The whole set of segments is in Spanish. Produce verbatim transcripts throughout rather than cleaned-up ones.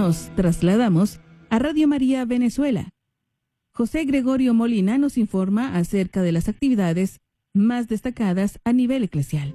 Nos trasladamos a Radio María Venezuela. José Gregorio Molina nos informa acerca de las actividades más destacadas a nivel eclesial.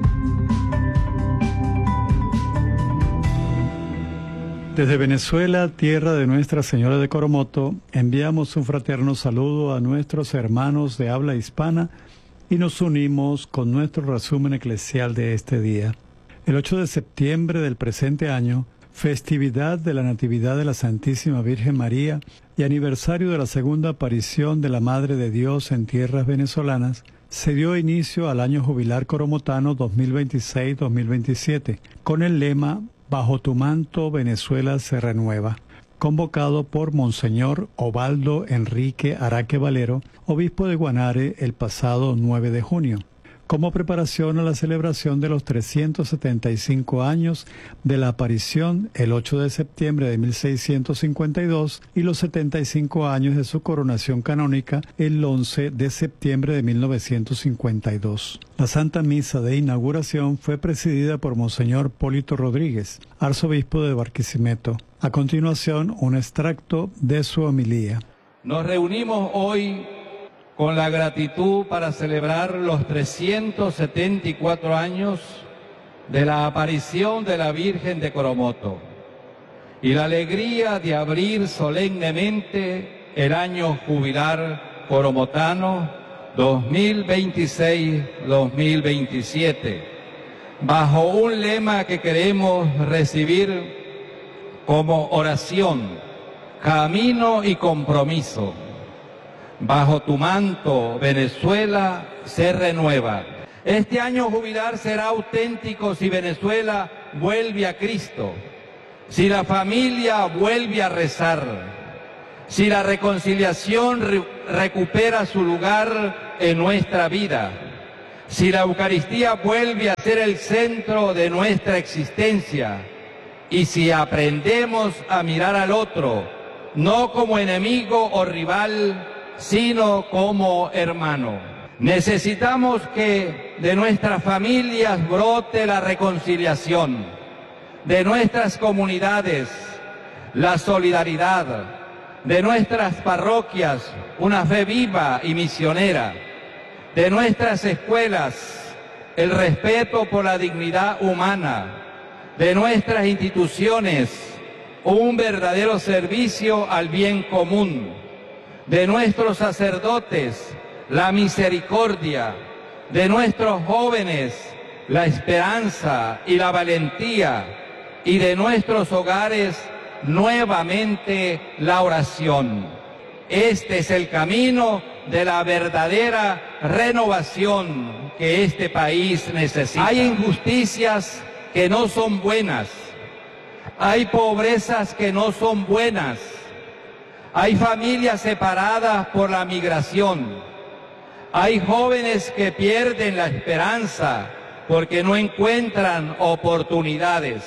Desde Venezuela, tierra de Nuestra Señora de Coromoto, enviamos un fraterno saludo a nuestros hermanos de habla hispana y nos unimos con nuestro resumen eclesial de este día. El ocho de septiembre del presente año, festividad de la Natividad de la Santísima Virgen María y aniversario de la segunda aparición de la Madre de Dios en tierras venezolanas, se dio inicio al año jubilar coromotano dos mil veintiséis dos mil veintisiete, con el lema Bajo tu manto Venezuela se renueva, convocado por Monseñor Obaldo Enrique Araque Valero, obispo de Guanare, el pasado nueve de junio, como preparación a la celebración de los trescientos setenta y cinco años de la aparición el ocho de septiembre de mil seiscientos cincuenta y dos y los setenta y cinco años de su coronación canónica el once de septiembre de mil novecientos cincuenta y dos. La Santa Misa de inauguración fue presidida por Monseñor Polito Rodríguez, arzobispo de Barquisimeto. A continuación, un extracto de su homilía. Nos reunimos hoy con la gratitud para celebrar los trescientos setenta y cuatro años de la aparición de la Virgen de Coromoto y la alegría de abrir solemnemente el año jubilar coromotano dos mil veintiséis dos mil veintisiete, bajo un lema que queremos recibir como oración, camino y compromiso. Bajo tu manto, Venezuela se renueva. Este año jubilar será auténtico si Venezuela vuelve a Cristo, si la familia vuelve a rezar, si la reconciliación re recupera su lugar en nuestra vida, si la Eucaristía vuelve a ser el centro de nuestra existencia y si aprendemos a mirar al otro, no como enemigo o rival, sino como hermano. Necesitamos que de nuestras familias brote la reconciliación, de nuestras comunidades la solidaridad, de nuestras parroquias una fe viva y misionera, de nuestras escuelas el respeto por la dignidad humana, de nuestras instituciones un verdadero servicio al bien común, de nuestros sacerdotes la misericordia, de nuestros jóvenes la esperanza y la valentía, y de nuestros hogares nuevamente la oración. Este es el camino de la verdadera renovación que este país necesita. Hay injusticias que no son buenas, hay pobrezas que no son buenas, hay familias separadas por la migración, hay jóvenes que pierden la esperanza porque no encuentran oportunidades,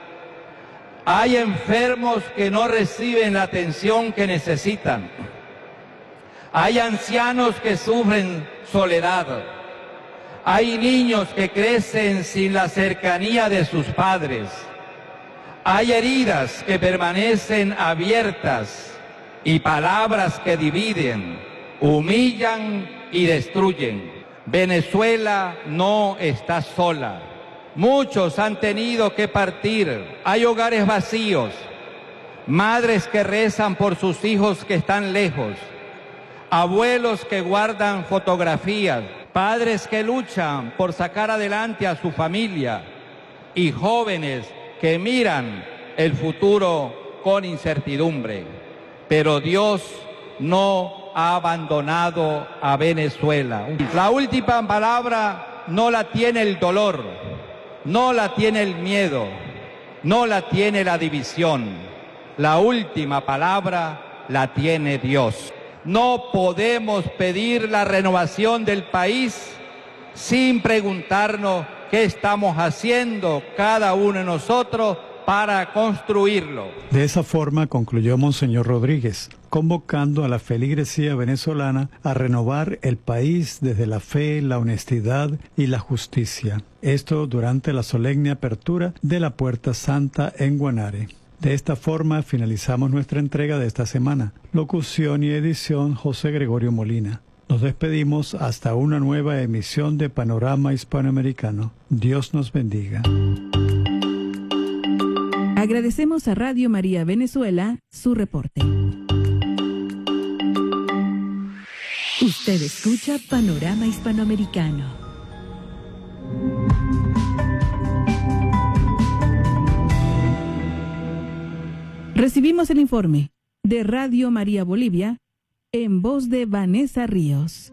hay enfermos que no reciben la atención que necesitan, hay ancianos que sufren soledad, hay niños que crecen sin la cercanía de sus padres, hay heridas que permanecen abiertas y palabras que dividen, humillan y destruyen. Venezuela no está sola. Muchos han tenido que partir. Hay hogares vacíos, madres que rezan por sus hijos que están lejos, abuelos que guardan fotografías, padres que luchan por sacar adelante a su familia y jóvenes que miran el futuro con incertidumbre. Pero Dios no ha abandonado a Venezuela. La última palabra no la tiene el dolor, no la tiene el miedo, no la tiene la división. La última palabra la tiene Dios. No podemos pedir la renovación del país sin preguntarnos qué estamos haciendo cada uno de nosotros para construirlo. De esa forma concluyó Monseñor Rodríguez, convocando a la feligresía venezolana a renovar el país desde la fe, la honestidad y la justicia. Esto durante la solemne apertura de la Puerta Santa en Guanare. De esta forma finalizamos nuestra entrega de esta semana. Locución y edición José Gregorio Molina. Nos despedimos hasta una nueva emisión de Panorama Hispanoamericano. Dios nos bendiga. Agradecemos a Radio María Venezuela su reporte. Usted escucha Panorama Hispanoamericano. Recibimos el informe de Radio María Bolivia en voz de Vanessa Ríos.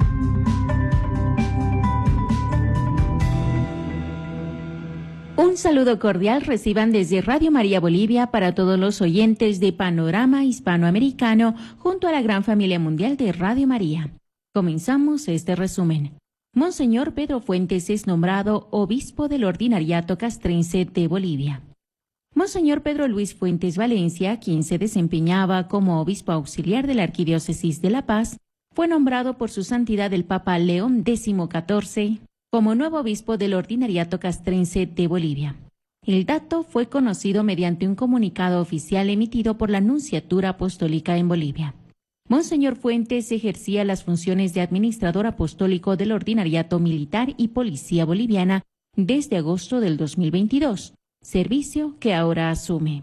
Un saludo cordial reciban desde Radio María Bolivia para todos los oyentes de Panorama Hispanoamericano junto a la gran familia mundial de Radio María. Comenzamos este resumen. Monseñor Pedro Fuentes es nombrado obispo del Ordinariato Castrense de Bolivia. Monseñor Pedro Luis Fuentes Valencia, quien se desempeñaba como obispo auxiliar de la Arquidiócesis de La Paz, fue nombrado por su santidad el Papa León catorce como nuevo obispo del Ordinariato Castrense de Bolivia. El dato fue conocido mediante un comunicado oficial emitido por la Nunciatura Apostólica en Bolivia. Monseñor Fuentes ejercía las funciones de administrador apostólico del Ordinariato Militar y Policía Boliviana desde agosto del dos mil veintidós. Servicio que ahora asume.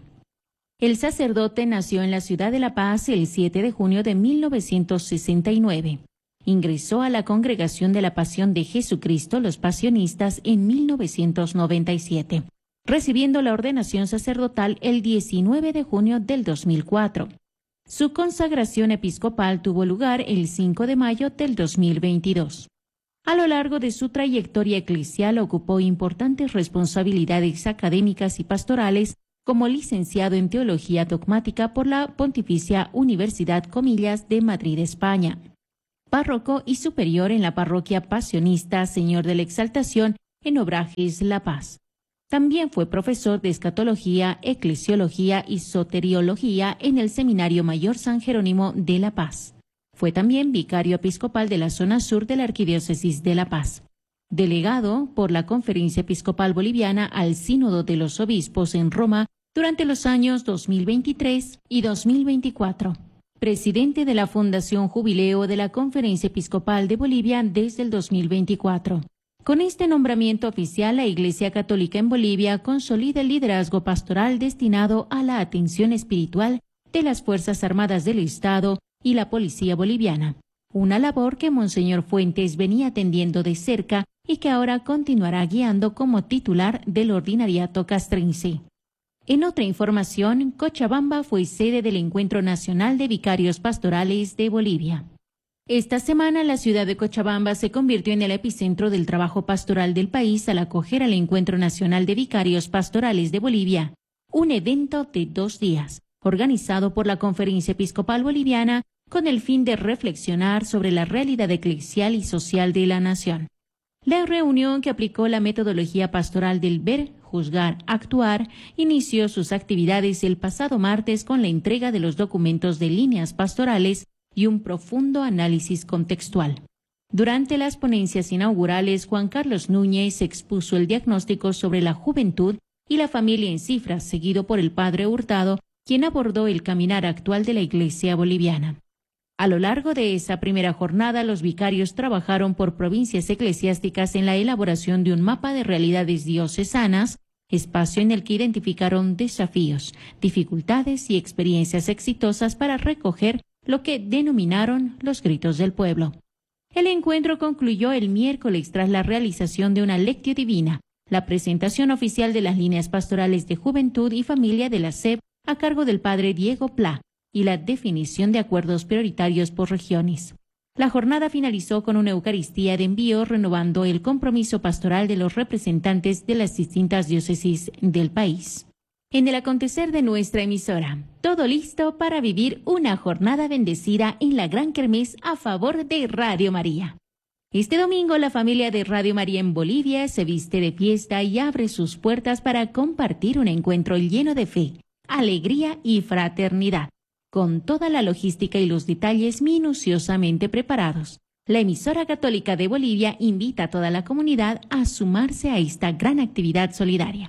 El sacerdote nació en la ciudad de La Paz el siete de junio de mil novecientos sesenta y nueve. Ingresó a la Congregación de la Pasión de Jesucristo, los Pasionistas, en mil novecientos noventa y siete, recibiendo la ordenación sacerdotal el diecinueve de junio del dos mil cuatro. Su consagración episcopal tuvo lugar el cinco de mayo del dos mil veintidós. A lo largo de su trayectoria eclesial ocupó importantes responsabilidades académicas y pastorales como licenciado en Teología Dogmática por la Pontificia Universidad Comillas de Madrid, España. Párroco y superior en la parroquia Pasionista Señor de la Exaltación en Obrajes, La Paz. También fue profesor de Escatología, Eclesiología y Soteriología en el Seminario Mayor San Jerónimo de La Paz. Fue también vicario episcopal de la zona sur de la Arquidiócesis de La Paz. Delegado por la Conferencia Episcopal Boliviana al Sínodo de los Obispos en Roma durante los años dos mil veintitrés y dos mil veinticuatro. Presidente de la Fundación Jubileo de la Conferencia Episcopal de Bolivia desde el dos mil veinticuatro. Con este nombramiento oficial, la Iglesia Católica en Bolivia consolida el liderazgo pastoral destinado a la atención espiritual de las Fuerzas Armadas del Estado y la Policía Boliviana, una labor que Monseñor Fuentes venía atendiendo de cerca y que ahora continuará guiando como titular del Ordinariato Castrense. En otra información, Cochabamba fue sede del Encuentro Nacional de Vicarios Pastorales de Bolivia. Esta semana, la ciudad de Cochabamba se convirtió en el epicentro del trabajo pastoral del país al acoger al Encuentro Nacional de Vicarios Pastorales de Bolivia, un evento de dos días, organizado por la Conferencia Episcopal Boliviana con el fin de reflexionar sobre la realidad eclesial y social de la nación. La reunión, que aplicó la metodología pastoral del ver, juzgar, actuar, inició sus actividades el pasado martes con la entrega de los documentos de líneas pastorales y un profundo análisis contextual. Durante las ponencias inaugurales, Juan Carlos Núñez expuso el diagnóstico sobre la juventud y la familia en cifras, seguido por el padre Hurtado, quien abordó el caminar actual de la Iglesia boliviana. A lo largo de esa primera jornada, los vicarios trabajaron por provincias eclesiásticas en la elaboración de un mapa de realidades diocesanas, espacio en el que identificaron desafíos, dificultades y experiencias exitosas para recoger lo que denominaron los gritos del pueblo. El encuentro concluyó el miércoles tras la realización de una lectio divina, la presentación oficial de las líneas pastorales de juventud y familia de la S E P a cargo del padre Diego Pla, y la definición de acuerdos prioritarios por regiones. La jornada finalizó con una Eucaristía de envío renovando el compromiso pastoral de los representantes de las distintas diócesis del país. En el acontecer de nuestra emisora, todo listo para vivir una jornada bendecida en la Gran Kermés a favor de Radio María. Este domingo, la familia de Radio María en Bolivia se viste de fiesta y abre sus puertas para compartir un encuentro lleno de fe, alegría y fraternidad, con toda la logística y los detalles minuciosamente preparados. La emisora católica de Bolivia invita a toda la comunidad a sumarse a esta gran actividad solidaria.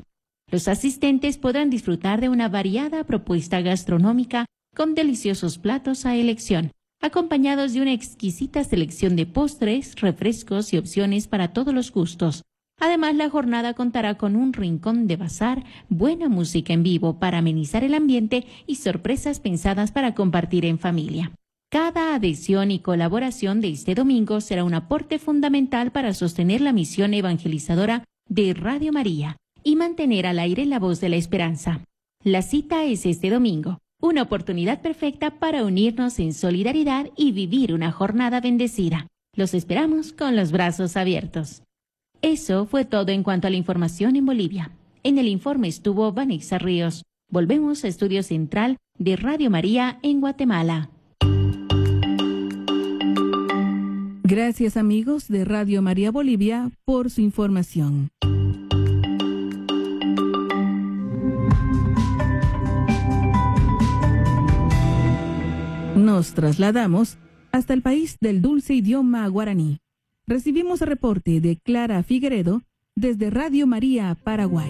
Los asistentes podrán disfrutar de una variada propuesta gastronómica con deliciosos platos a elección, acompañados de una exquisita selección de postres, refrescos y opciones para todos los gustos. Además, la jornada contará con un rincón de bazar, buena música en vivo para amenizar el ambiente y sorpresas pensadas para compartir en familia. Cada adhesión y colaboración de este domingo será un aporte fundamental para sostener la misión evangelizadora de Radio María y mantener al aire la voz de la esperanza. La cita es este domingo, una oportunidad perfecta para unirnos en solidaridad y vivir una jornada bendecida. Los esperamos con los brazos abiertos. Eso fue todo en cuanto a la información en Bolivia. En el informe estuvo Vanessa Ríos. Volvemos a Estudio Central de Radio María en Guatemala. Gracias, amigos de Radio María Bolivia, por su información. Nos trasladamos hasta el país del dulce idioma guaraní. Recibimos el reporte de Clara Figueredo desde Radio María, Paraguay.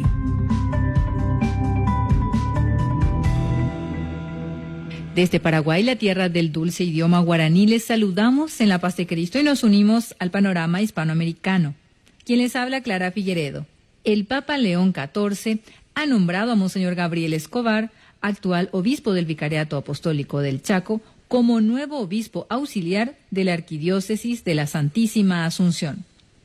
Desde Paraguay, la tierra del dulce idioma guaraní, les saludamos en la paz de Cristo y nos unimos al panorama hispanoamericano. Quien les habla, Clara Figueredo. El Papa León catorce ha nombrado a Monseñor Gabriel Escobar, actual obispo del Vicariato Apostólico del Chaco, como nuevo obispo auxiliar de la Arquidiócesis de la Santísima Asunción.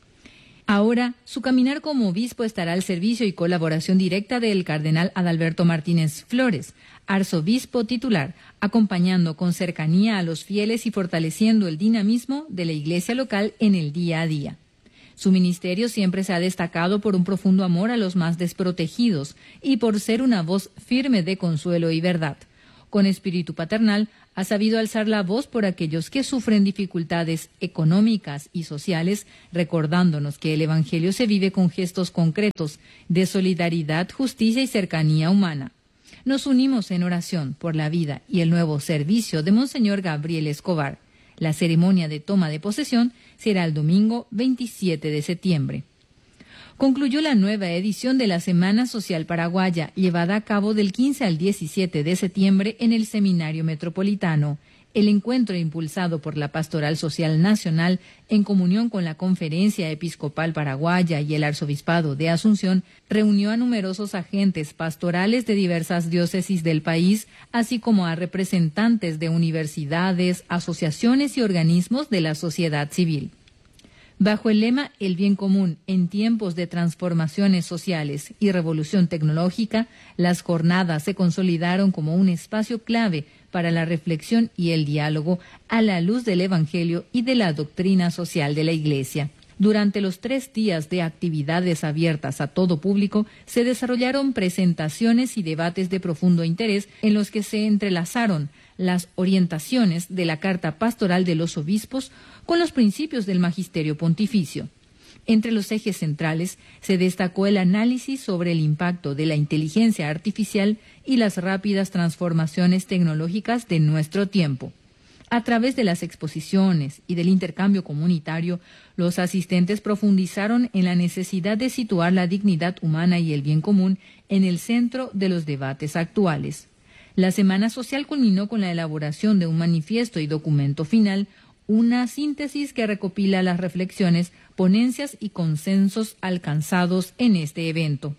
Ahora, su caminar como obispo estará al servicio y colaboración directa del cardenal Adalberto Martínez Flores, arzobispo titular, acompañando con cercanía a los fieles y fortaleciendo el dinamismo de la iglesia local en el día a día. Su ministerio siempre se ha destacado por un profundo amor a los más desprotegidos y por ser una voz firme de consuelo y verdad. Con espíritu paternal, ha sabido alzar la voz por aquellos que sufren dificultades económicas y sociales, recordándonos que el Evangelio se vive con gestos concretos de solidaridad, justicia y cercanía humana. Nos unimos en oración por la vida y el nuevo servicio de Monseñor Gabriel Escobar. La ceremonia de toma de posesión será el domingo veintisiete de septiembre. Concluyó la nueva edición de la Semana Social Paraguaya, llevada a cabo del quince al diecisiete de septiembre en el Seminario Metropolitano. El encuentro, impulsado por la Pastoral Social Nacional en comunión con la Conferencia Episcopal Paraguaya y el Arzobispado de Asunción, reunió a numerosos agentes pastorales de diversas diócesis del país, así como a representantes de universidades, asociaciones y organismos de la sociedad civil. Bajo el lema El bien común en tiempos de transformaciones sociales y revolución tecnológica, las jornadas se consolidaron como un espacio clave para la reflexión y el diálogo a la luz del Evangelio y de la doctrina social de la Iglesia. Durante los tres días de actividades abiertas a todo público, se desarrollaron presentaciones y debates de profundo interés en los que se entrelazaron las orientaciones de la Carta Pastoral de los Obispos con los principios del Magisterio Pontificio. Entre los ejes centrales se destacó el análisis sobre el impacto de la inteligencia artificial y las rápidas transformaciones tecnológicas de nuestro tiempo. A través de las exposiciones y del intercambio comunitario, los asistentes profundizaron en la necesidad de situar la dignidad humana y el bien común en el centro de los debates actuales. La Semana Social culminó con la elaboración de un manifiesto y documento final, una síntesis que recopila las reflexiones, ponencias y consensos alcanzados en este evento.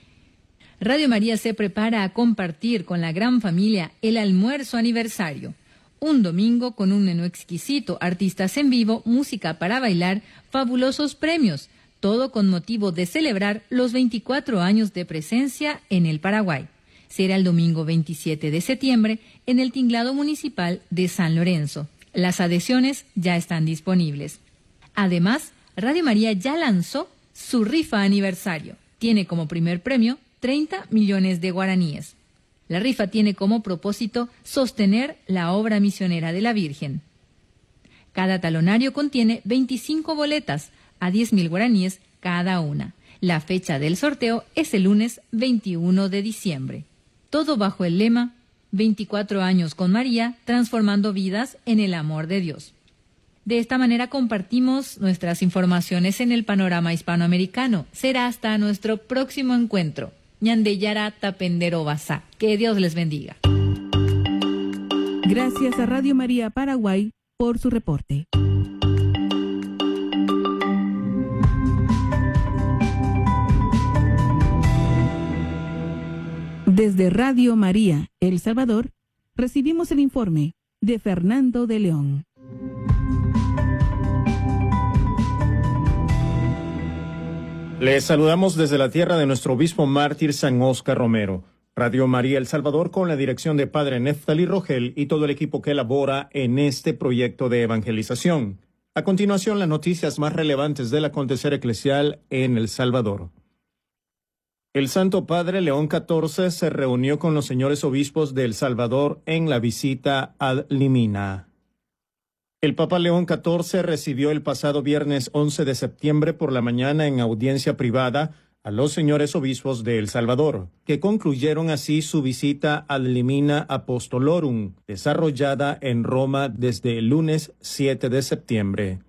Radio María se prepara a compartir con la gran familia el almuerzo aniversario. Un domingo con un menú exquisito, artistas en vivo, música para bailar, fabulosos premios, todo con motivo de celebrar los veinticuatro años de presencia en el Paraguay. Será el domingo veintisiete de septiembre en el Tinglado Municipal de San Lorenzo. Las adhesiones ya están disponibles. Además, Radio María ya lanzó su rifa aniversario. Tiene como primer premio treinta millones de guaraníes. La rifa tiene como propósito sostener la obra misionera de la Virgen. Cada talonario contiene veinticinco boletas a diez mil guaraníes cada una. La fecha del sorteo es el lunes veintiuno de diciembre. Todo bajo el lema veinticuatro años con María, transformando vidas en el amor de Dios. De esta manera compartimos nuestras informaciones en el panorama hispanoamericano. Será hasta nuestro próximo encuentro. Ñandeyara Tapendero Basá. Que Dios les bendiga. Gracias a Radio María Paraguay por su reporte. Desde Radio María, El Salvador, recibimos el informe de Fernando de León. Les saludamos desde la tierra de nuestro obispo mártir San Óscar Romero. Radio María El Salvador, con la dirección de Padre Neftali Rogel y todo el equipo que elabora en este proyecto de evangelización. A continuación, las noticias más relevantes del acontecer eclesial en El Salvador. El Santo Padre León catorce se reunió con los señores obispos de El Salvador en la visita ad limina. El Papa León catorce recibió el pasado viernes once de septiembre por la mañana en audiencia privada a los señores obispos de El Salvador, que concluyeron así su visita ad limina apostolorum, desarrollada en Roma desde el lunes siete de septiembre.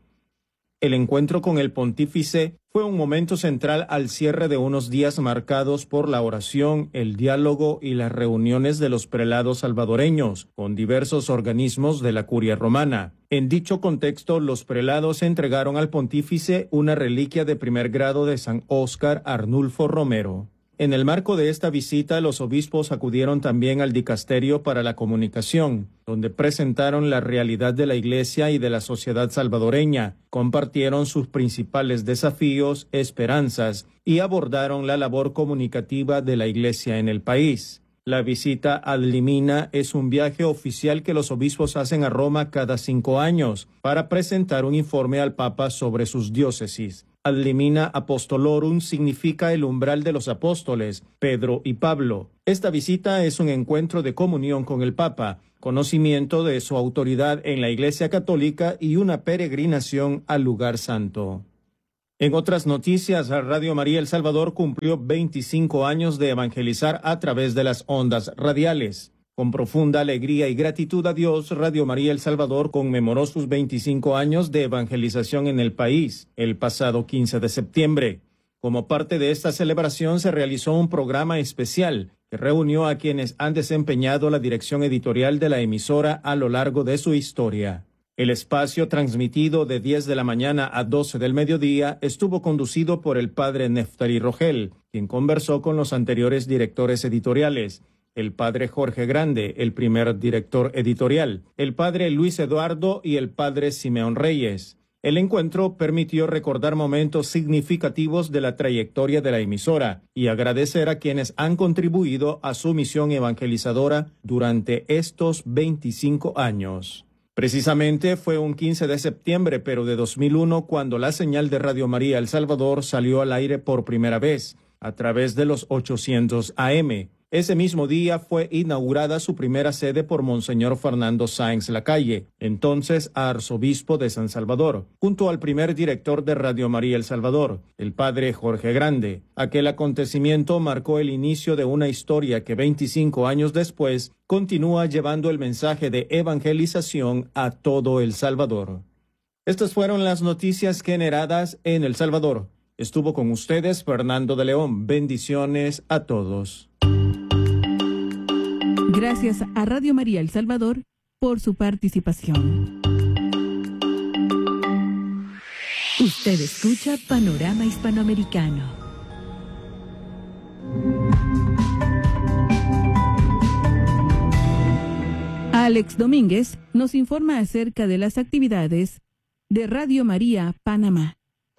El encuentro con el pontífice fue un momento central al cierre de unos días marcados por la oración, el diálogo y las reuniones de los prelados salvadoreños con diversos organismos de la curia romana. En dicho contexto, los prelados entregaron al pontífice una reliquia de primer grado de San Óscar Arnulfo Romero. En el marco de esta visita, los obispos acudieron también al Dicasterio para la Comunicación, donde presentaron la realidad de la Iglesia y de la sociedad salvadoreña, compartieron sus principales desafíos, esperanzas y abordaron la labor comunicativa de la Iglesia en el país. La visita ad limina es un viaje oficial que los obispos hacen a Roma cada cinco años para presentar un informe al Papa sobre sus diócesis. Ad limina apostolorum significa el umbral de los apóstoles, Pedro y Pablo. Esta visita es un encuentro de comunión con el Papa, conocimiento de su autoridad en la Iglesia Católica y una peregrinación al lugar santo. En otras noticias, Radio María El Salvador cumplió veinticinco años de evangelizar a través de las ondas radiales. Con profunda alegría y gratitud a Dios, Radio María El Salvador conmemoró sus veinticinco años de evangelización en el país el pasado quince de septiembre. Como parte de esta celebración se realizó un programa especial que reunió a quienes han desempeñado la dirección editorial de la emisora a lo largo de su historia. El espacio, transmitido de diez de la mañana a doce del mediodía, estuvo conducido por el padre Neftali Rogel, quien conversó con los anteriores directores editoriales, el padre Jorge Grande, el primer director editorial, el padre Luis Eduardo y el padre Simeón Reyes. El encuentro permitió recordar momentos significativos de la trayectoria de la emisora y agradecer a quienes han contribuido a su misión evangelizadora durante estos veinticinco años. Precisamente fue un quince de septiembre, pero de dos mil uno, cuando la señal de Radio María El Salvador salió al aire por primera vez, a través de los ochocientos A M. Ese mismo día fue inaugurada su primera sede por Monseñor Fernando Sáenz Lacalle, entonces arzobispo de San Salvador, junto al primer director de Radio María El Salvador, el padre Jorge Grande. Aquel acontecimiento marcó el inicio de una historia que veinticinco años después continúa llevando el mensaje de evangelización a todo El Salvador. Estas fueron las noticias generadas en El Salvador. Estuvo con ustedes Fernando de León. Bendiciones a todos. Gracias a Radio María El Salvador por su participación. Usted escucha Panorama Hispanoamericano. Alex Domínguez nos informa acerca de las actividades de Radio María Panamá.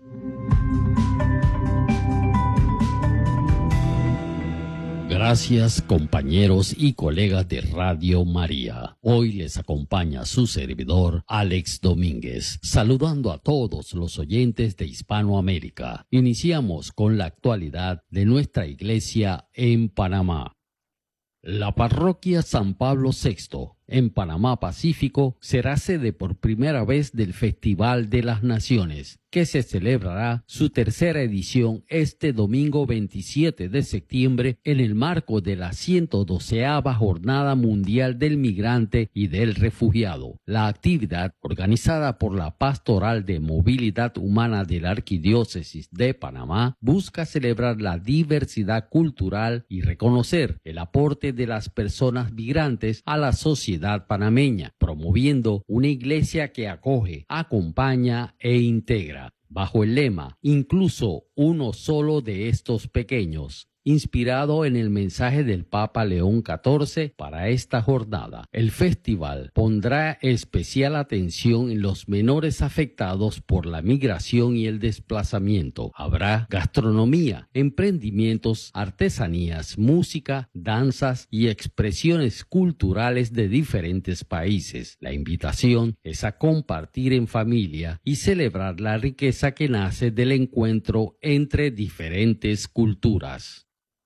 Gracias, compañeros y colegas de Radio María. Hoy les acompaña su servidor, Alex Domínguez, saludando a todos los oyentes de Hispanoamérica. Iniciamos con la actualidad de nuestra iglesia en Panamá. La parroquia San Pablo sexto en Panamá Pacífico, será sede por primera vez del Festival de las Naciones, que se celebrará su tercera edición este domingo veintisiete de septiembre en el marco de la ciento doceava Jornada Mundial del Migrante y del Refugiado. La actividad, organizada por la Pastoral de Movilidad Humana de la Arquidiócesis de Panamá, busca celebrar la diversidad cultural y reconocer el aporte de las personas migrantes a la sociedad panameña, promoviendo una iglesia que acoge, acompaña e integra, bajo el lema "Incluso uno solo de estos pequeños", inspirado en el mensaje del Papa León catorce para esta jornada. El festival pondrá especial atención en los menores afectados por la migración y el desplazamiento. Habrá gastronomía, emprendimientos, artesanías, música, danzas y expresiones culturales de diferentes países. La invitación es a compartir en familia y celebrar la riqueza que nace del encuentro entre diferentes culturas.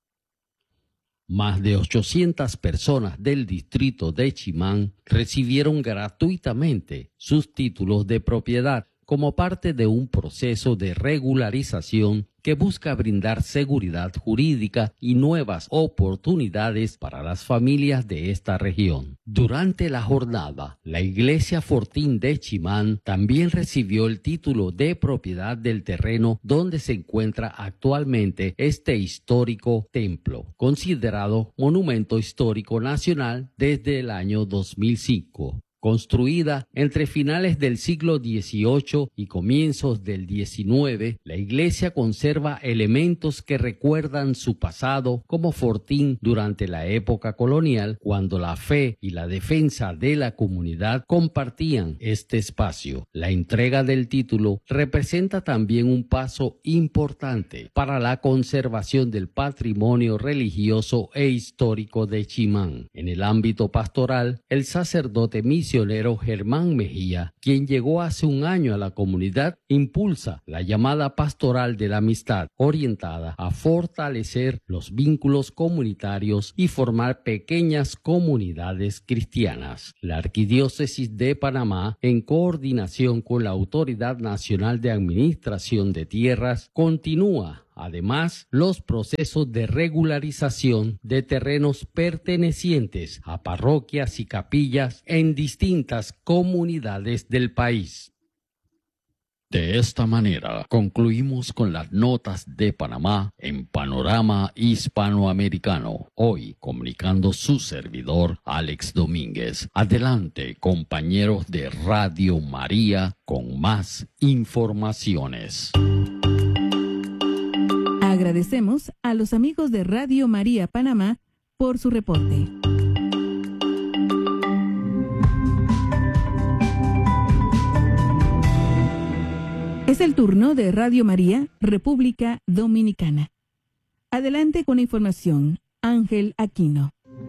Más de ochocientas personas del distrito de Chimán recibieron gratuitamente sus títulos de propiedad como parte de un proceso de regularización que busca brindar seguridad jurídica y nuevas oportunidades para las familias de esta región. Durante la jornada, la Iglesia Fortín de Chimán también recibió el título de propiedad del terreno donde se encuentra actualmente este histórico templo, considerado Monumento Histórico Nacional desde el año dos mil cinco. Construida entre finales del siglo dieciocho y comienzos del diecinueve, la iglesia conserva elementos que recuerdan su pasado como fortín durante la época colonial, cuando la fe y la defensa de la comunidad compartían este espacio. La entrega del título representa también un paso importante para la conservación del patrimonio religioso e histórico de Chimán. En el ámbito pastoral, el sacerdote misionero Germán Mejía, quien llegó hace un año a la comunidad, impulsa la llamada pastoral de la amistad, orientada a fortalecer los vínculos comunitarios y formar pequeñas comunidades cristianas. La Arquidiócesis de Panamá, en coordinación con la Autoridad Nacional de Administración de Tierras, continúa además los procesos de regularización de terrenos pertenecientes a parroquias y capillas en distintas comunidades del país. De esta manera, concluimos con las notas de Panamá en Panorama Hispanoamericano. Hoy, comunicando su servidor, Alex Domínguez. Adelante, compañeros de Radio María, con más informaciones. Agradecemos a los amigos de Radio María Panamá por su reporte. Es el turno de Radio María, República Dominicana. Adelante con la información, Ángel Aquino.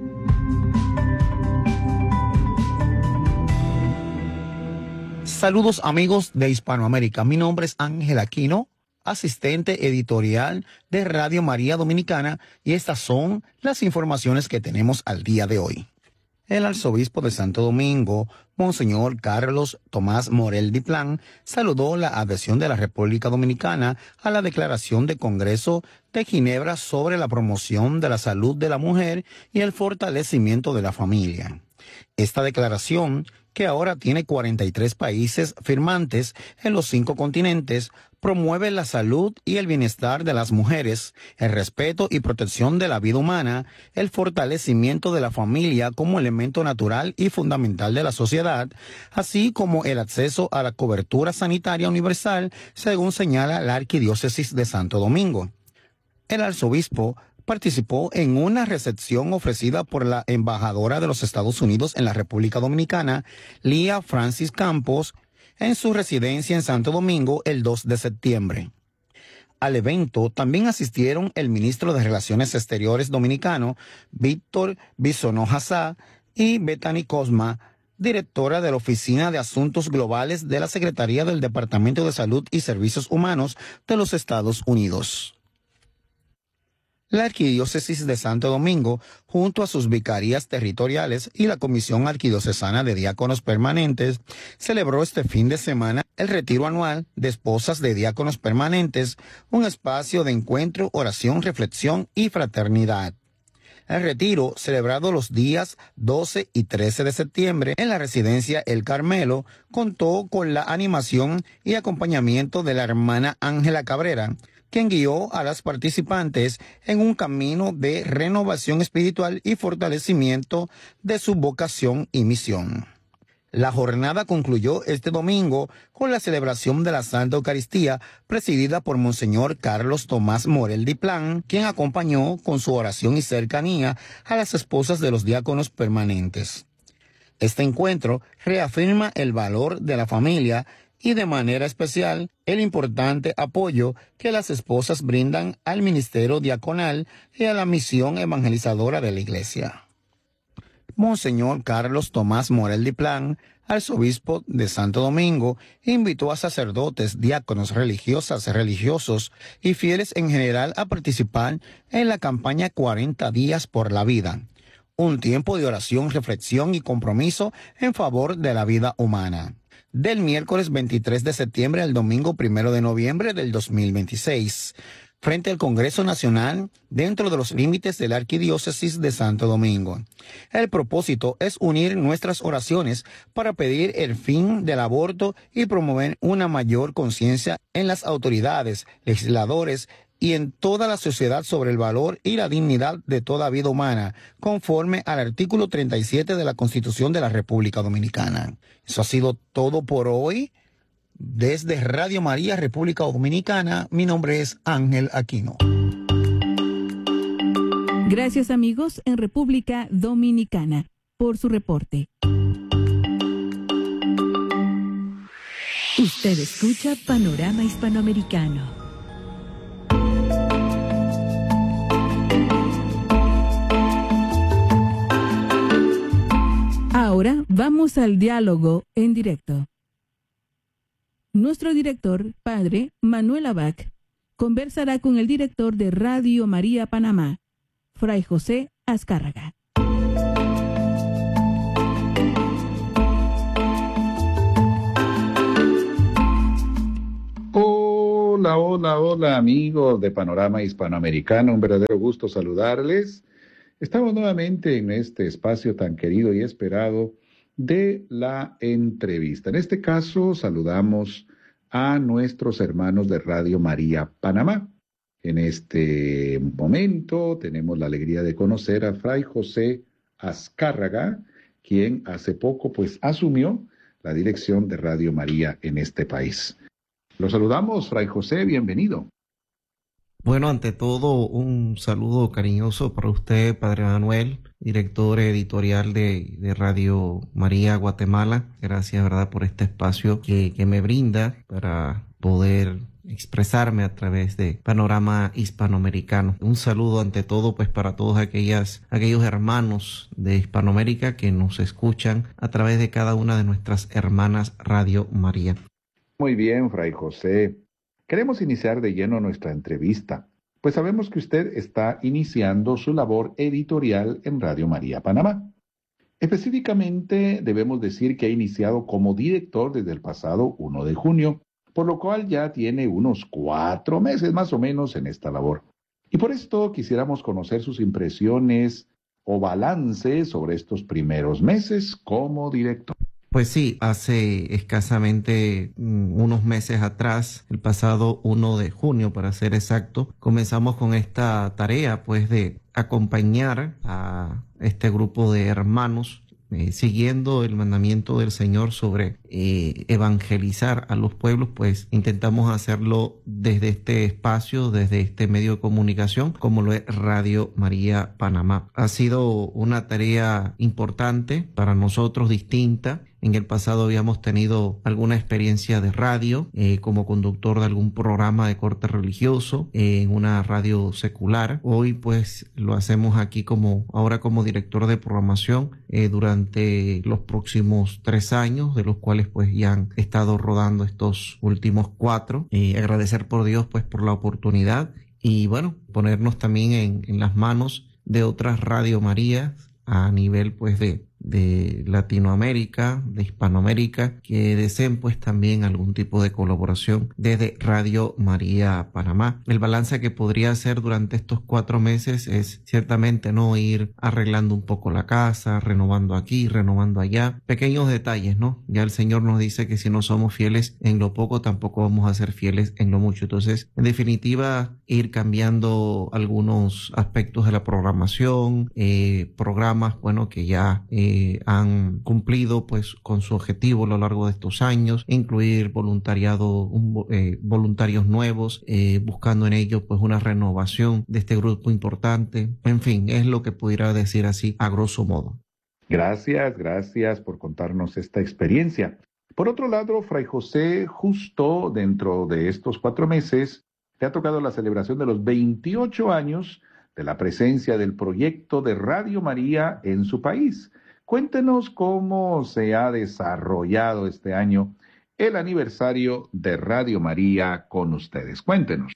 Saludos amigos de Hispanoamérica, mi nombre es Ángel Aquino, asistente editorial de Radio María Dominicana, y estas son las informaciones que tenemos al día de hoy. El arzobispo de Santo Domingo, Monseñor Carlos Tomás Morel Diplán, saludó la adhesión de la República Dominicana a la Declaración de Congreso de Ginebra sobre la promoción de la salud de la mujer y el fortalecimiento de la familia. Esta declaración, que ahora tiene cuarenta y tres países firmantes en los cinco continentes, promueve la salud y el bienestar de las mujeres, el respeto y protección de la vida humana, el fortalecimiento de la familia como elemento natural y fundamental de la sociedad, así como el acceso a la cobertura sanitaria universal, según señala la Arquidiócesis de Santo Domingo. El arzobispo participó en una recepción ofrecida por la embajadora de los Estados Unidos en la República Dominicana, Lía Francis Campos, en su residencia en Santo Domingo el dos de septiembre. Al evento también asistieron el ministro de Relaciones Exteriores dominicano, Víctor Bisonó Hassá, y Bethany Cosma, directora de la Oficina de Asuntos Globales de la Secretaría del Departamento de Salud y Servicios Humanos de los Estados Unidos. La Arquidiócesis de Santo Domingo, junto a sus vicarías territoriales y la Comisión Arquidiocesana de Diáconos Permanentes, celebró este fin de semana el retiro anual de esposas de diáconos permanentes, un espacio de encuentro, oración, reflexión y fraternidad. El retiro, celebrado los días doce y trece de septiembre en la residencia El Carmelo, contó con la animación y acompañamiento de la hermana Ángela Cabrera, quien guió a las participantes en un camino de renovación espiritual y fortalecimiento de su vocación y misión. La jornada concluyó este domingo con la celebración de la Santa Eucaristía, presidida por Monseñor Carlos Tomás Morel Diplán, quien acompañó con su oración y cercanía a las esposas de los diáconos permanentes. Este encuentro reafirma el valor de la familia y de manera especial el importante apoyo que las esposas brindan al ministerio diaconal y a la misión evangelizadora de la Iglesia. Monseñor Carlos Tomás Morel Diplán, arzobispo de Santo Domingo, invitó a sacerdotes, diáconos, religiosas, religiosos y fieles en general a participar en la campaña cuarenta días por la vida, un tiempo de oración, reflexión y compromiso en favor de la vida humana, del miércoles veintitrés de septiembre al domingo primero de noviembre del dos mil veintiséis, frente al Congreso Nacional, dentro de los límites de la Arquidiócesis de Santo Domingo. El propósito es unir nuestras oraciones para pedir el fin del aborto y promover una mayor conciencia en las autoridades, legisladores y en toda la sociedad sobre el valor y la dignidad de toda vida humana, conforme al artículo treinta y siete de la Constitución de la República Dominicana. Eso ha sido todo por hoy. Desde Radio María, República Dominicana, mi nombre es Ángel Aquino. Gracias, amigos en República Dominicana, por su reporte. Usted escucha Panorama Hispanoamericano. Ahora vamos al diálogo en directo. Nuestro director, padre Manuel Abac, conversará con el director de Radio María Panamá, Fray José Azcárraga. Hola, hola, hola amigos de Panorama Hispanoamericano, un verdadero gusto saludarles. Estamos nuevamente en este espacio tan querido y esperado de la entrevista. En este caso, saludamos a nuestros hermanos de Radio María Panamá. En este momento tenemos la alegría de conocer a Fray José Azcárraga, quien hace poco pues asumió la dirección de Radio María en este país. Lo saludamos, Fray José, bienvenido. Bueno, ante todo, un saludo cariñoso para usted, Padre Manuel, director editorial de, de Radio María Guatemala. Gracias, ¿verdad?, por este espacio que, que me brinda para poder expresarme a través de Panorama Hispanoamericano. Un saludo ante todo, pues, para todos aquellas, aquellos hermanos de Hispanoamérica que nos escuchan a través de cada una de nuestras hermanas Radio María. Muy bien, Fray José. Queremos iniciar de lleno nuestra entrevista, pues sabemos que usted está iniciando su labor editorial en Radio María Panamá. Específicamente, debemos decir que ha iniciado como director desde el pasado primero de junio, por lo cual ya tiene unos cuatro meses más o menos en esta labor. Y por esto quisiéramos conocer sus impresiones o balance sobre estos primeros meses como director. Pues sí, hace escasamente mm, unos meses atrás, el pasado primero de junio para ser exacto, comenzamos con esta tarea pues de acompañar a este grupo de hermanos eh, siguiendo el mandamiento del Señor sobre eh, evangelizar a los pueblos. Pues intentamos hacerlo desde este espacio, desde este medio de comunicación, como lo es Radio María Panamá. Ha sido una tarea importante para nosotros, distinta. En el pasado habíamos tenido alguna experiencia de radio, eh, como conductor de algún programa de corte religioso, eh, en una radio secular. Hoy pues lo hacemos aquí como, ahora como director de programación, eh, durante los próximos tres años, de los cuales pues ya han estado rodando estos últimos cuatro. Eh, agradecer por Dios pues por la oportunidad y bueno, ponernos también en, en las manos de otras Radio Marías a nivel pues de, de Latinoamérica, de Hispanoamérica, que deseen pues también algún tipo de colaboración desde Radio María Panamá. El balance que podría hacer durante estos cuatro meses es ciertamente no ir arreglando un poco la casa, renovando aquí, renovando allá, pequeños detalles, ¿no? Ya el Señor nos dice que si no somos fieles en lo poco, tampoco vamos a ser fieles en lo mucho. Entonces, en definitiva, ir cambiando algunos aspectos de la programación, eh, programas, bueno, que ya eh, han cumplido pues con su objetivo a lo largo de estos años, incluir voluntariado, un, eh, voluntarios nuevos, eh, buscando en ello pues una renovación de este grupo importante. En fin, es lo que pudiera decir así a grosso modo. Gracias, gracias por contarnos esta experiencia. Por otro lado, Fray José, justo dentro de estos cuatro meses, le ha tocado la celebración de los veintiocho años de la presencia del proyecto de Radio María en su país. Cuéntenos cómo se ha desarrollado este año el aniversario de Radio María con ustedes. Cuéntenos.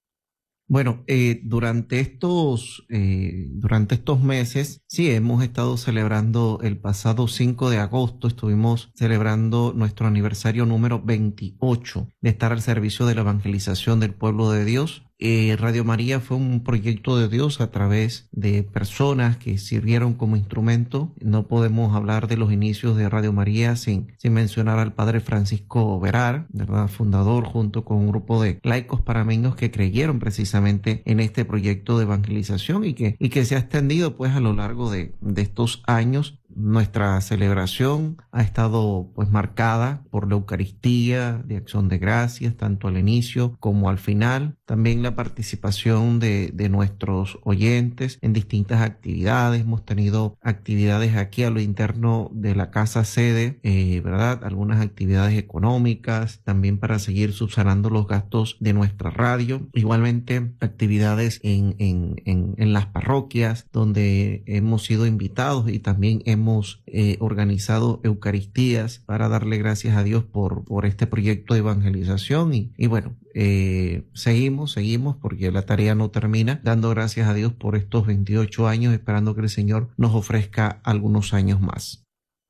Bueno, eh, durante estos, eh, durante estos meses, sí, hemos estado celebrando el pasado cinco de agosto, estuvimos celebrando nuestro aniversario número veintiocho de estar al servicio de la evangelización del pueblo de Dios. Eh, Radio María fue un proyecto de Dios a través de personas que sirvieron como instrumento. No podemos hablar de los inicios de Radio María sin, sin mencionar al padre Francisco Verar, ¿verdad? Fundador, junto con un grupo de laicos panameños que creyeron precisamente en este proyecto de evangelización y que, y que se ha extendido pues a lo largo de, de estos años. Nuestra celebración ha estado pues marcada por la Eucaristía de acción de gracias, tanto al inicio como al final. También la participación de, de nuestros oyentes en distintas actividades. Hemos tenido actividades aquí a lo interno de la casa sede, eh, ¿verdad? Algunas actividades económicas, también para seguir subsanando los gastos de nuestra radio. Igualmente actividades en, en, en, en las parroquias donde hemos sido invitados y también hemos Hemos eh, organizado Eucaristías para darle gracias a Dios por, por este proyecto de evangelización y, y bueno, eh, seguimos, seguimos porque la tarea no termina, dando gracias a Dios por estos veintiocho años, esperando que el Señor nos ofrezca algunos años más.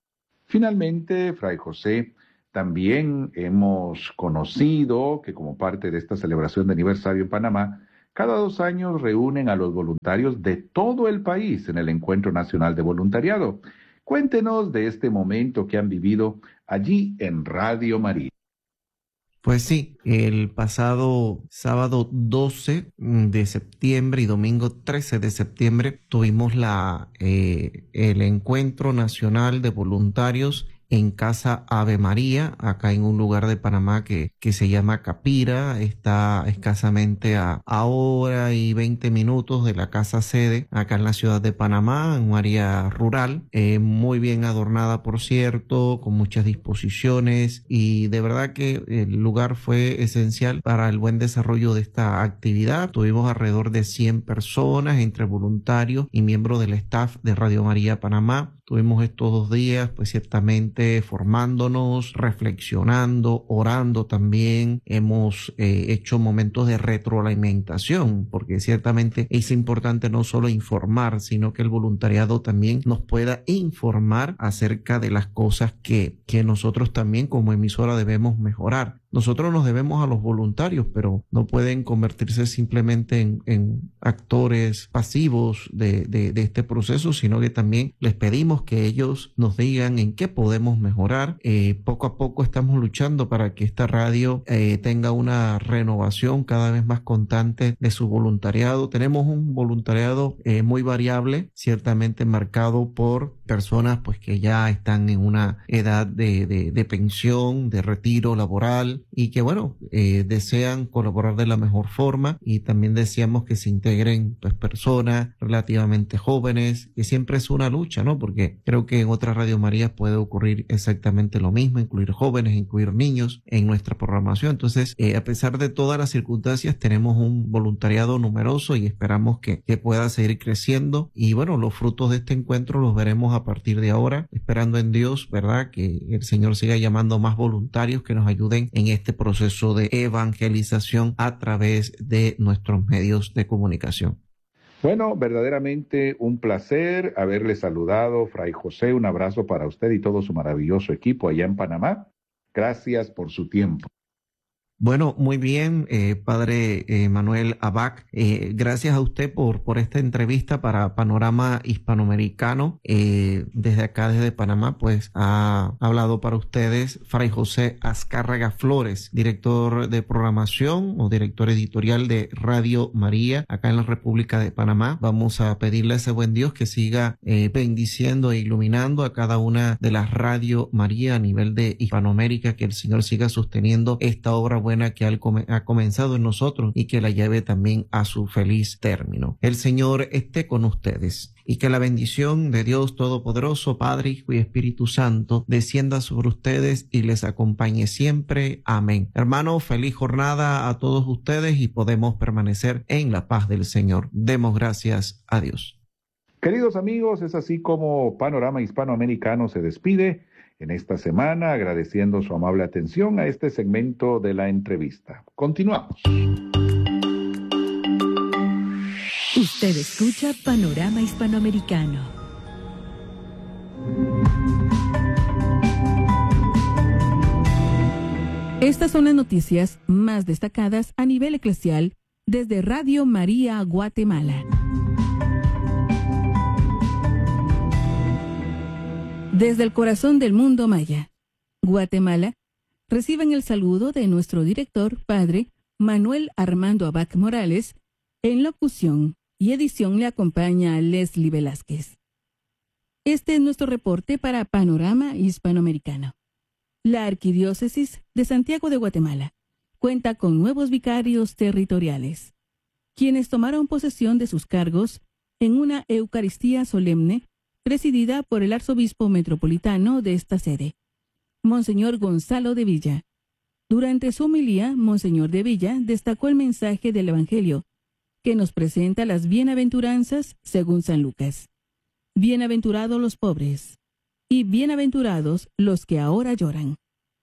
Finalmente, Fray José, también hemos conocido que como parte de esta celebración de aniversario en Panamá, cada dos años reúnen a los voluntarios de todo el país en el Encuentro Nacional de Voluntariado. Cuéntenos de este momento que han vivido allí en Radio María. Pues sí, el pasado sábado doce de septiembre y domingo trece de septiembre tuvimos la, eh, el Encuentro Nacional de Voluntarios en Casa Ave María, acá en un lugar de Panamá que, que se llama Capira. Está escasamente a, a hora y veinte minutos de la casa sede, acá en la ciudad de Panamá, en un área rural, eh, muy bien adornada, por cierto, con muchas disposiciones, y de verdad que el lugar fue esencial para el buen desarrollo de esta actividad. Tuvimos alrededor de cien personas, entre voluntarios y miembros del staff de Radio María Panamá. Tuvimos estos dos días, pues ciertamente formándonos, reflexionando, orando también. Hemos eh, hecho momentos de retroalimentación, porque ciertamente es importante no solo informar, sino que el voluntariado también nos pueda informar acerca de las cosas que, que nosotros también como emisora debemos mejorar. Nosotros nos debemos a los voluntarios, pero no pueden convertirse simplemente en, en actores pasivos de, de, de este proceso, sino que también les pedimos que ellos nos digan en qué podemos mejorar. Eh, poco a poco estamos luchando para que esta radio eh, tenga una renovación cada vez más constante de su voluntariado. Tenemos un voluntariado eh, muy variable, ciertamente marcado por personas pues que ya están en una edad de, de, de pensión, de retiro laboral, y que bueno, eh, desean colaborar de la mejor forma, y también deseamos que se integren pues personas relativamente jóvenes, que siempre es una lucha, ¿no? Porque creo que en otras Radio Marías puede ocurrir exactamente lo mismo, incluir jóvenes, incluir niños en nuestra programación. Entonces, eh, a pesar de todas las circunstancias, tenemos un voluntariado numeroso y esperamos que, que pueda seguir creciendo, y bueno, los frutos de este encuentro los veremos a a partir de ahora, esperando en Dios, ¿verdad?, que el Señor siga llamando más voluntarios que nos ayuden en este proceso de evangelización a través de nuestros medios de comunicación. Bueno, verdaderamente un placer haberle saludado, Fray José. Un abrazo para usted y todo su maravilloso equipo allá en Panamá. Gracias por su tiempo. Bueno, muy bien, eh, Padre eh, Manuel Abac. Eh, gracias a usted por, por esta entrevista para Panorama Hispanoamericano. Eh, desde acá, desde Panamá, pues ha hablado para ustedes Fray José Azcárraga Flores, director de programación o director editorial de Radio María, acá en la República de Panamá. Vamos a pedirle a ese buen Dios que siga eh, bendiciendo e iluminando a cada una de las Radio María a nivel de Hispanoamérica, que el Señor siga sosteniendo esta obra buena que ha comenzado en nosotros y que la lleve también a su feliz término. El Señor esté con ustedes y que la bendición de Dios Todopoderoso, Padre, Hijo y Espíritu Santo descienda sobre ustedes y les acompañe siempre. Amén. Hermanos, feliz jornada a todos ustedes y podemos permanecer en la paz del Señor. Demos gracias a Dios. Queridos amigos, es así como Panorama Hispanoamericano se despide en esta semana, agradeciendo su amable atención a este segmento de la entrevista. Continuamos. Usted escucha Panorama Hispanoamericano. Estas son las noticias más destacadas a nivel eclesial desde Radio María Guatemala. Desde el corazón del mundo maya, Guatemala, reciben el saludo de nuestro director, Padre Manuel Armando Abac Morales. En locución y edición le acompaña Leslie Velázquez. Este es nuestro reporte para Panorama Hispanoamericano. La Arquidiócesis de Santiago de Guatemala cuenta con nuevos vicarios territoriales, quienes tomaron posesión de sus cargos en una Eucaristía solemne presidida por el arzobispo metropolitano de esta sede, Monseñor Gonzalo de Villa. Durante su homilía, Monseñor de Villa destacó el mensaje del Evangelio, que nos presenta las bienaventuranzas según San Lucas. Bienaventurados los pobres, y bienaventurados los que ahora lloran.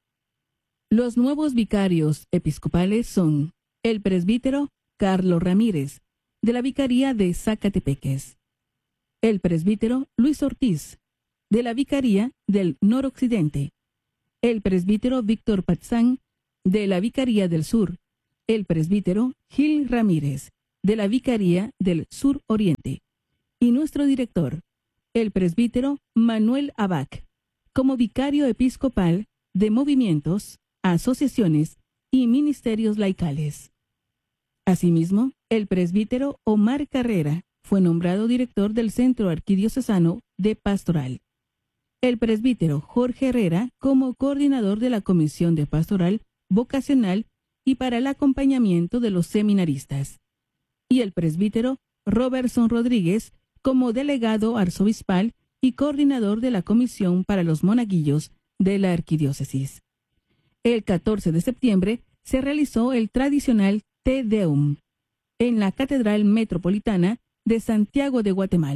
Los nuevos vicarios episcopales son el presbítero Carlos Ramírez, de la Vicaría de Zacatepeques; el presbítero Luis Ortiz, de la Vicaría del Noroccidente; el presbítero Víctor Patzán, de la Vicaría del Sur; el presbítero Gil Ramírez, de la Vicaría del Sur Oriente; y nuestro director, el presbítero Manuel Abac, como vicario episcopal de movimientos, asociaciones y ministerios laicales. Asimismo, el presbítero Omar Carrera fue nombrado director del Centro Arquidiocesano de Pastoral; el presbítero Jorge Herrera como coordinador de la Comisión de Pastoral Vocacional y para el acompañamiento de los seminaristas; y el presbítero Robertson Rodríguez como delegado arzobispal y coordinador de la Comisión para los Monaguillos de la Arquidiócesis. El catorce de septiembre se realizó el tradicional Te Deum en la Catedral Metropolitana de Santiago de Guatemala.